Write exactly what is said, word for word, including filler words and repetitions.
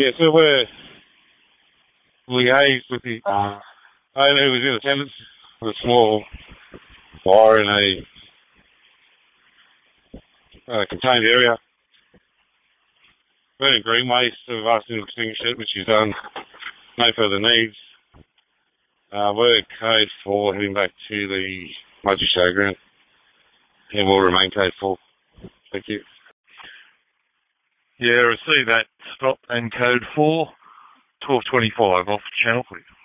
Yeah, so we're liaised with the uh, owner who was in attendance with a small fire in a uh, contained area. Burning green waste, so we've asked him to extinguish it, which he's done. No further needs. Uh, we're code four, heading back to the Mudgee Showground. And we'll remain code four. Thank you. Yeah, receive that. Stop and code four, twelve twenty-five off Channel Click.